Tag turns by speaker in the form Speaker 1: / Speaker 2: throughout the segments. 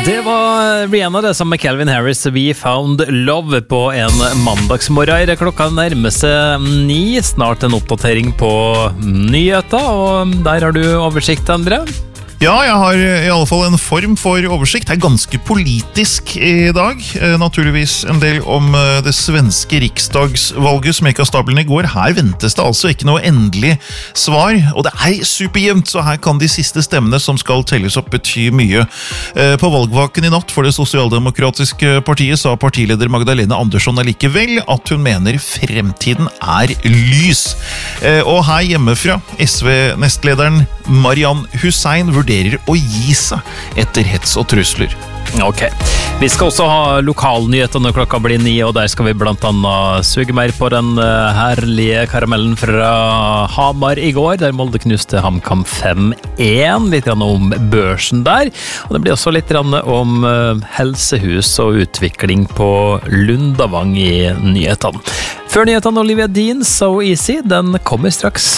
Speaker 1: Det var Rihanna det som med Calvin Harris We Found Love på en mandagsmorgen. Klokka nærmer seg 9, snart en oppdatering på nyheter, og der har du oversikt, André.
Speaker 2: Ja, jeg har i alle fall en form for oversikt. Det er ganske politisk i dag. Naturligvis en del om det svenske riksdagsvalget som gikk av stabelen i går. Her ventes det altså ikke noe endelig svar, og det er superjevnt, så her kan de siste stemmene som skal telles opp bety mye. På valgvaken i natt for det sosialdemokratiske partiet sa partileder Magdalena Andersson allikevel at hun mener fremtiden er lys. Og her hjemmefra, SV-nestlederen Marianne Hussein vurderer å gi seg etter hets og trusler.
Speaker 1: Ok, vi skal også ha lokalnyheter når klokka blir 9, og der skal vi blant annet suge mer på den herlige karamellen fra Hamar i går, der Molde knuste HamKam 5-1, litt om børsen der, og det blir også litt om helsehus og utvikling på Lundavang i nyhetene. Før nyhetene, Olivia Dean, So Easy, den kommer straks.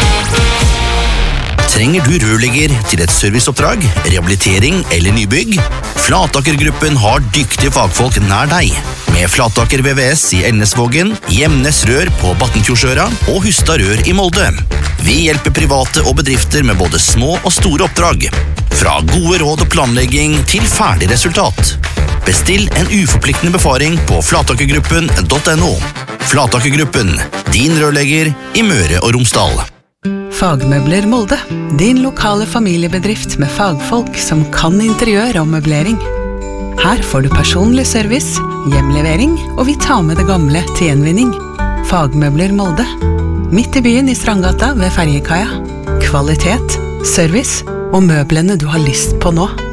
Speaker 3: Trenger du rørlegger til et serviceoppdrag, rehabilitering eller nybygg? Flataker-gruppen har dyktige fagfolk nær deg. Med Flataker VVS i Elnesvågen, Gjemnes Rør på Battenfjordsøra og Hustad Rør i Molde. Vi hjelper private og bedrifter med både små og store oppdrag. Fra gode råd og planlegging til ferdig resultat. Bestill en uforpliktende befaring på flatakergruppen.no. Flatakergruppen, din rørlegger i Møre og Romsdal.
Speaker 4: Fagmøbler Molde, din lokale familiebedrift med fagfolk som kan interiør og møblering. Her får du personlig service, hjemlevering, og vi tar med det gamle til gjenvinning. Fagmøbler Molde, midt i byen i Strandgata ved Ferjekaia. Kvalitet, service og møblene du har lyst på nå.